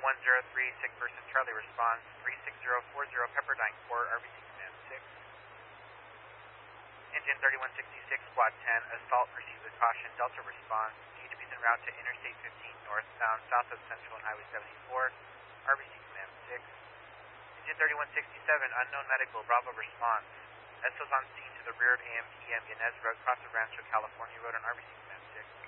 103, sick person Charlie response 36040 Pepperdine Court, RBC Command 6. Engine 3166, Squad 10, assault proceed with caution, Delta response, DHP's en route to Interstate 15 northbound, south of Central and Highway 74, RBC Command 6. Engine 3167, unknown medical, Bravo response, SO's on scene to the rear of AMPM Yanez Road, across the Rancho California Road on RBC Command 6.